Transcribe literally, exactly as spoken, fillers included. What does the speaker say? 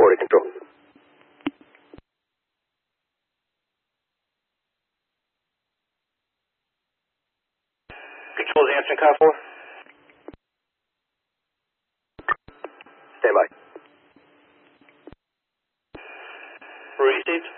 four to control. Control's answering car four. Stand by. Received.